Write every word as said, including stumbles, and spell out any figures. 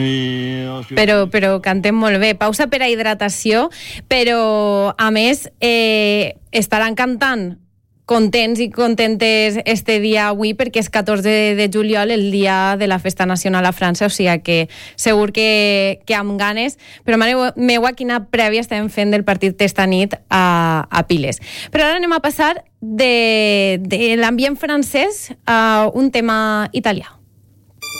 Però, però cantem molt bé. Pausa per a hidratació, però a més eh, estaran cantant contents i contentes este dia avui perquè és catorze de juliol, el dia de la festa nacional a França, o sigui que segur que, que amb ganes, però mare meua quina prèvia estem fent del partit d'esta nit a, a Piles. Però ara anem a passar de, de l'ambient francès a un tema italià.